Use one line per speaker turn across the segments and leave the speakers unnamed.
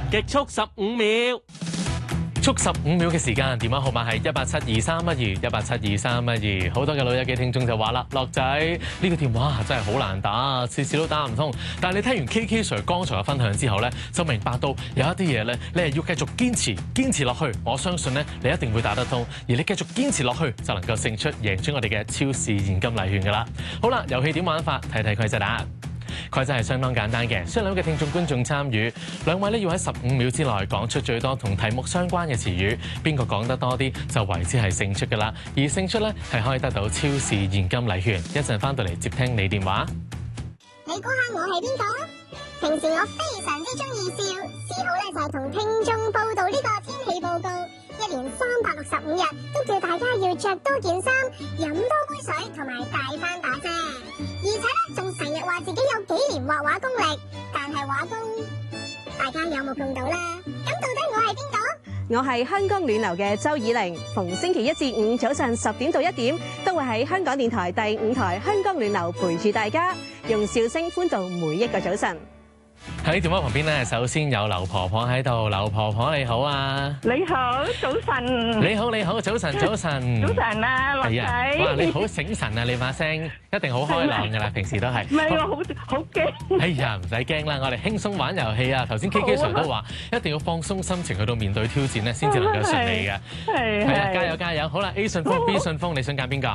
極速15秒。速15秒嘅時間，電話號碼係1872312，1872312。好多嘅老友記聽眾就話啦，樂仔呢個電話真係好難打，次次都打唔通。但係你聽完 KK Sir 剛才嘅分享之後咧，就明白到有一啲嘢咧，你係要繼續堅持落去。我相信咧，你一定會打得通。而你繼續堅持落去，就能夠勝出贏取我哋嘅超市現金禮券㗎啦。好啦，遊戲點玩法？睇規則啦。規則係相當簡單嘅，需要兩位嘅聽眾觀眾參與，兩位咧要喺15秒之內講出最多同題目相關嘅詞語，邊個講得多啲就為之係勝出㗎啦。而勝出咧係可以得到超市現金禮券。一陣翻到嚟接聽你電話。
你估下我係邊個？平時我非常之中意笑，嗜好咧就係同聽眾報道呢個天氣報告，一年365日都叫大家要着多件衫、飲多杯水同埋大翻把遮。而且咧，仲成日話自己有幾年畫畫功力，但係畫工大家有目共睹啦。咁到底我係邊個？
我係香港暖流嘅周以玲，逢星期1至5早上10點到1點，都會喺香港電台第5台香港暖流陪住大家，用笑聲歡度每一個早晨。
喺電話旁邊咧，首先有劉婆婆喺度。劉婆婆你好啊！
你好，早晨。
你好，早晨。
早晨啊，樂仔。
哇，你好醒神啊！你把聲一定好開朗噶啦，平時都係。
唔係我好驚。
哎呀，唔使驚啦，我哋輕鬆玩遊戲啊！頭先 KK Sir 都話，一定要放鬆心情去到面對挑戰咧，先至能夠順利嘅。係啊，加油！好啦 ，A 順風 B 順風，你想揀邊個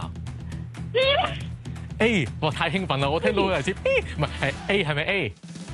？A， 哇，太興奮啦！我聽到有啲 B， 唔係 A， 係咪 A？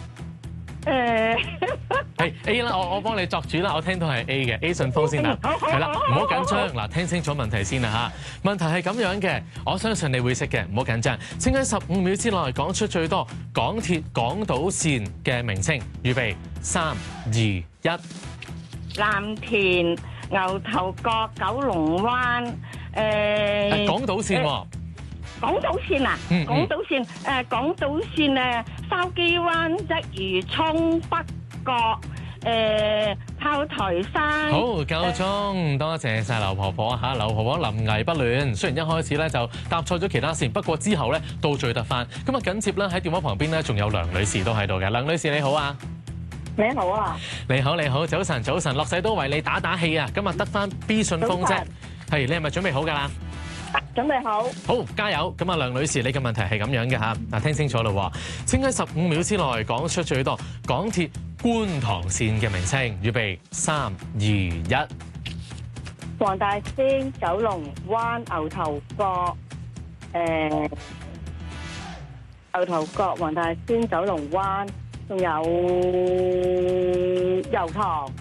係 A 啦，我幫你作主啦。我聽到係 A 嘅 A 順風先啦，係啦，唔好緊張。嗱，聽清楚問題先啦嚇。問題係咁樣嘅，我相信你會識嘅，唔好緊張。請喺15秒之內講出最多港鐵港島線嘅名稱。預備3、2、1。
藍田、牛頭角、九龍灣。
港島線喎。
港島線啊，港島線港島線筲箕灣、鰂魚涌、北角、炮台山。
好，夠鐘，多謝晒劉婆婆嚇。劉婆婆臨危不亂，雖然一開始咧就答錯咗其他線，不過之後咧都追得翻。咁啊緊接咧喺電話旁邊咧仲有梁女士都喺度嘅。梁女士你好啊！
你好啊！
你好，早晨，樂仔都為你打氣啊！今日得翻 B 順風啫。係，你係咪準備好㗎啦？
準備好，
好，加油！咁啊，梁女士，你嘅問題係咁樣嘅嚇，嗱，聽清楚啦喎，請喺15秒之內講出最多港鐵觀塘線嘅名稱。預備3、2、1。
黃大仙、九龍灣、牛頭角、黃大仙、九龍灣，仲有油塘、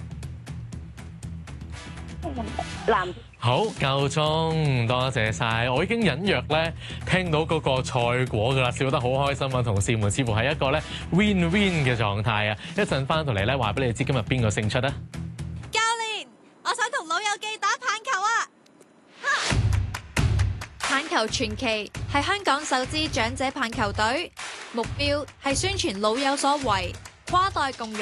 南。
好，夠鐘，多謝晒。我已經隱約咧聽到嗰個賽果㗎啦，笑得好開心啊！同事們似乎係一個咧 win-win 嘅狀態啊！一陣翻到嚟咧，話俾你知今日邊個勝出啊！
教練，我想同老友記打棒球啊！棒球傳奇係香港首支長者棒球隊，目標係宣傳老有所為，跨代共融。